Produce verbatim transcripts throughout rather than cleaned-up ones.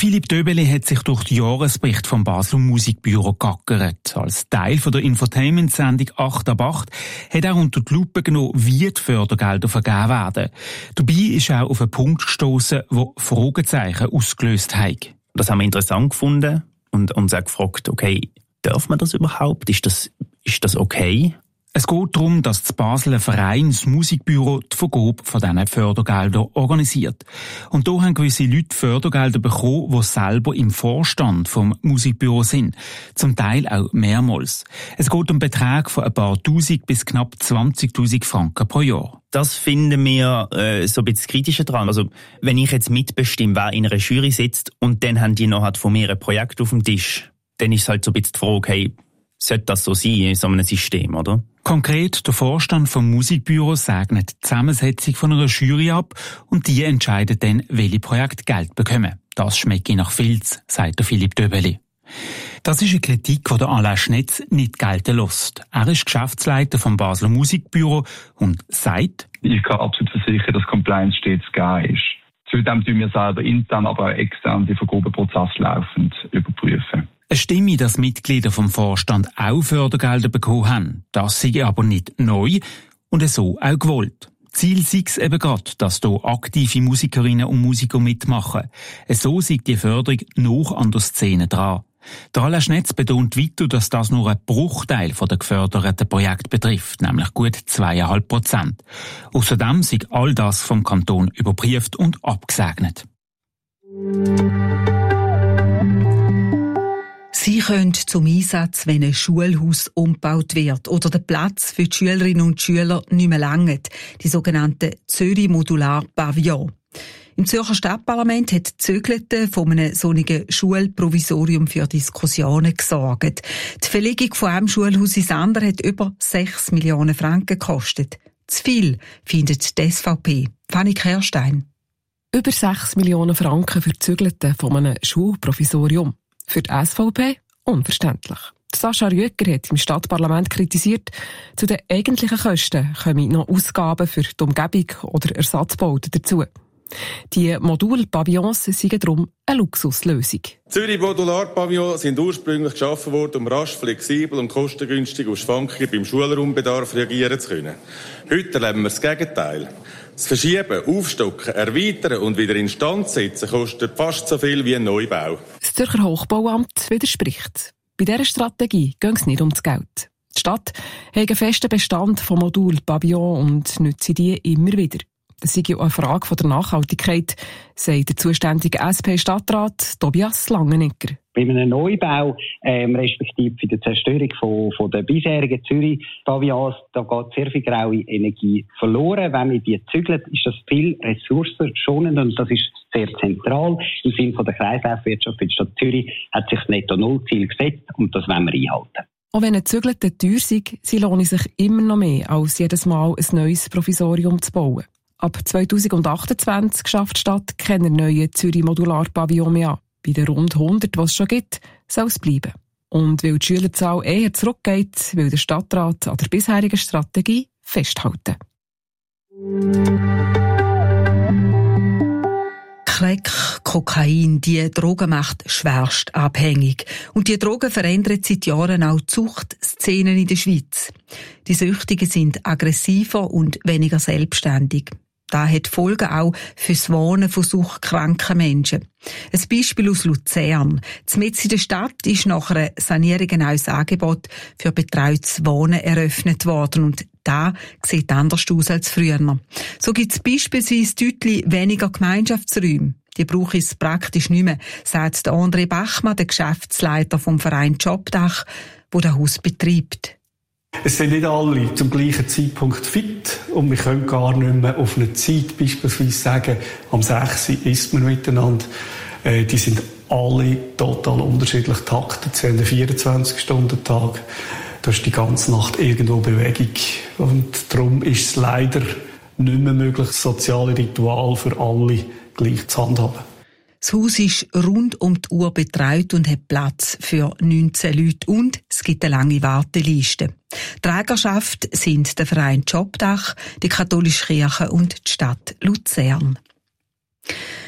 Philipp Döbeli hat sich durch den Jahresbericht vom Basler Musikbüro gackert. Als Teil von der Infotainment-Sendung acht ab acht hat er unter die Lupe genommen, wie die Fördergelder vergeben werden. Dabei ist er auch auf einen Punkt gestossen, der Fragezeichen ausgelöst hat. Das haben wir interessant gefunden und uns auch gefragt, okay, darf man das überhaupt? Ist das, ist das okay? Es geht darum, dass das Basler Verein, das Musikbüro, die Vergabe von diesen Fördergeldern organisiert. Und da haben gewisse Leute Fördergelder bekommen, die selber im Vorstand vom Musikbüro sind. Zum Teil auch mehrmals. Es geht um Beträge von ein paar Tausend bis knapp zwanzigtausend Franken pro Jahr. Das finden wir äh, so ein bisschen kritischer dran. Also, wenn ich jetzt mitbestimme, wer in einer Jury sitzt und dann haben die noch halt von mir ein Projekt auf dem Tisch, dann ist es halt so ein bisschen die Frage, hey, sollte das so sein in so einem System, oder? Konkret, der Vorstand vom Musikbüro segnet die Zusammensetzung von einer Jury ab und die entscheidet dann, welche Projekte Geld bekommen. Das schmeckt nach Filz, sagt der Philipp Döbeli. Das ist eine Kritik, die der Alain Schnetz nicht gelten lässt. Er ist Geschäftsleiter vom Basler Musikbüro und sagt: Ich kann absolut versichern, dass Compliance stets gegeben ist. Zudem tun wir selber intern, aber auch extern die Vergabeprozesse laufend überprüfen. Es stimme, dass Mitglieder vom Vorstand auch Fördergelder bekommen haben. Das sei aber nicht neu und so auch gewollt. Ziel sei es eben gerade, dass hier aktive Musikerinnen und Musiker mitmachen. So sei die Förderung noch an der Szene dran. Der Alain Schnetz betont weiter, dass das nur ein Bruchteil der geförderten Projekte betrifft, nämlich gut zweieinhalb Prozent. Außerdem sei all das vom Kanton überprüft und abgesegnet. Sie können zum Einsatz, wenn ein Schulhaus umgebaut wird oder der Platz für die Schülerinnen und Schüler nicht mehr reicht, die sogenannte Zürich Modular Pavillon. Im Zürcher Stadtparlament hat die Zögelte von einem solchen Schulprovisorium für Diskussionen gesorgt. Die Verlegung von einem Schulhaus ins andere hat über sechs Millionen Franken gekostet. Zu viel, findet die S V P. Fanny Kerstein. Über sechs Millionen Franken für die Zögelte von einem Schulprovisorium. Für die S V P unverständlich. Sascha Rüegger hat im Stadtparlament kritisiert, zu den eigentlichen Kosten kommen noch Ausgaben für die Umgebung oder Ersatzbauten dazu. Die Modul-Pavillons sind darum eine Luxuslösung. Zürich Modular-Pavillons sind ursprünglich geschaffen worden, um rasch, flexibel und kostengünstig auf Schwankungen beim Schulraumbedarf reagieren zu können. Heute erleben wir das Gegenteil. Das Verschieben, Aufstocken, Erweitern und wieder instand setzen kostet fast so viel wie ein Neubau. Das Zürcher Hochbauamt widerspricht. Bei dieser Strategie geht es nicht um das Geld. Die Stadt hat einen festen Bestand von Modul-Pavillons und nutzt die immer wieder. Das sei ja auch eine Frage der Nachhaltigkeit, sagt der zuständige S P-Stadtrat Tobias Langenegger. Bei einem Neubau, ähm, respektive bei der Zerstörung von, von der bisherigen Zürich-Pavillons, da geht sehr viel graue Energie verloren. Wenn man die zügelt, ist das viel ressourcenschonend und das ist sehr zentral. Im Sinne von der Kreislaufwirtschaft in der Stadt Zürich hat sich das Netto-Null-Ziel gesetzt und das wollen wir einhalten. Auch wenn ein Zügelten teuer sei, sie lohnen sich immer noch mehr, als jedes Mal ein neues Provisorium zu bauen. Ab zweitausendachtundzwanzig schafft die Stadt keine neuen Zürich Modular Pavillon mehr an. Bei den rund hundert, die es schon gibt, soll es bleiben. Und weil die Schülerzahl eher zurückgeht, will der Stadtrat an der bisherigen Strategie festhalten. Crack, Kokain, die Droge macht schwerst abhängig. Und die Drogen verändern seit Jahren auch die Suchtszenen in der Schweiz. Die Süchtigen sind aggressiver und weniger selbstständig. Das hat Folgen auch fürs Wohnen von suchtkranken Menschen. Ein Beispiel aus Luzern. Mitten in der Stadt ist nach einer Sanierung ein neues Angebot für betreutes Wohnen eröffnet worden. Und das sieht anders aus als früher. So gibt es beispielsweise deutlich weniger Gemeinschaftsräume. Die brauche ich praktisch nicht mehr, sagt André Bachmann, der Geschäftsleiter vom Verein Jobdach, der das Haus betreibt. Es sind nicht alle zum gleichen Zeitpunkt fit und wir können gar nicht mehr auf eine Zeit beispielsweise sagen, am sechs Uhr isst man miteinander. Äh, die sind alle total unterschiedlich taktet. Sie haben einen vierundzwanzig-Stunden-Tag. Da ist die ganze Nacht irgendwo Bewegung. Und darum ist es leider nicht mehr möglich, das soziale Ritual für alle gleich zu handhaben. Das Haus ist rund um die Uhr betreut und hat Platz für neunzehn Leute und es gibt eine lange Warteliste. Trägerschaft sind der Verein Jobdach, die Katholische Kirche und die Stadt Luzern.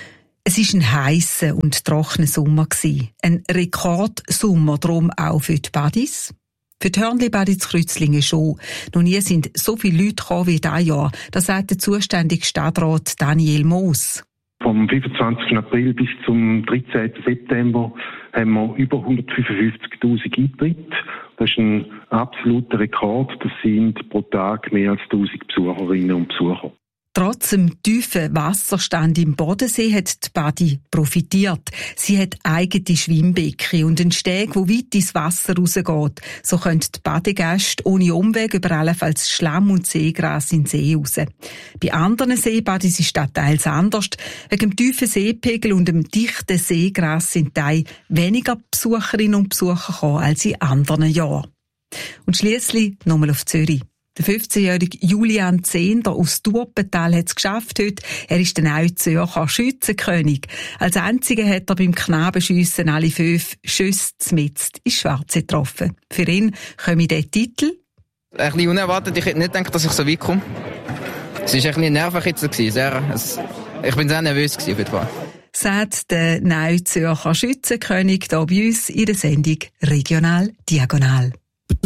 Es war ein heisser und trockener Sommer. Ein Rekordsommer, darum auch für die Badis. Für die Hörnli-Badi zu Kreuzlingen schon. Noch nie sind so viele Leute gekommen wie dieses Jahr. Das sagt der zuständige Stadtrat Daniel Moos. Vom fünfundzwanzigsten April bis zum dreizehnten September haben wir über hundertfünfundfünfzigtausend Eintritte. Das ist ein absoluter Rekord. Das sind pro Tag mehr als tausend Besucherinnen und Besucher. Trotz dem tiefen Wasserstand im Bodensee hat die Badi profitiert. Sie hat eigene Schwimmbecken und einen Steg, der weit ins Wasser rausgeht. So können die Badegäste ohne Umweg über allenfalls Schlamm und Seegras in den See raus. Bei anderen Seebadis ist das teils anders. Wegen dem tiefen Seepegel und dem dichten Seegras sind teils weniger Besucherinnen und Besucher gekommen als in anderen Jahren. Und schliesslich nochmal auf Zürich. Der fünfzehnjährige Julian Zehnder aus Durpental hat es geschafft heute. Er ist der neue Zürcher Schützenkönig. Als einziger hat er beim Knabenschiessen alle fünf Schüsse zmitzt ins Schwarze getroffen. Für ihn komme der Titel. Ein bisschen unerwartet. Ich hätte nicht gedacht, dass ich so weit komme. Es war ein bisschen nervig jetzt. Sehr, es, ich bin sehr nervös auf jeden Fall. Sagt der neue Zürcher Schützenkönig hier bei uns in der Sendung Regional Diagonal.